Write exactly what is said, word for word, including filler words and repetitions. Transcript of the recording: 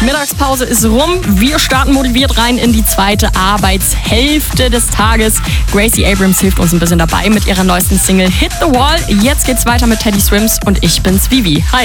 Mittagspause ist rum. Wir starten motiviert rein in die zweite Arbeitshälfte des Tages. Gracie Abrams hilft uns ein bisschen dabei mit ihrer neuesten Single Hit the Wall. Jetzt geht's weiter mit Teddy Swims und ich bin's, Vivi. Hi.